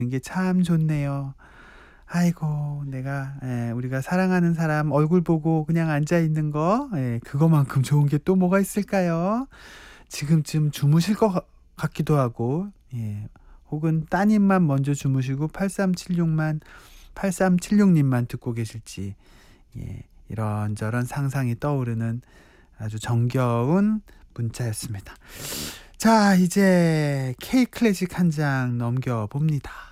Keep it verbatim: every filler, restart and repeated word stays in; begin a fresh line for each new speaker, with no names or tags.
게 참 좋네요. 아이고 내가 예 우리가 사랑하는 사람 얼굴 보고 그냥 앉아 있는 거 예 그거만큼 좋은 게 또 뭐가 있을까요? 지금쯤 주무실 것 같 같기도 하고 예 혹은 따님만 먼저 주무시고 팔삼칠육만 팔삼칠육 님만 듣고 계실지 예 이런저런 상상이 떠오르는 아주 정겨운 문자였습니다. 자 이제 K 클래식 한 장 넘겨 봅니다.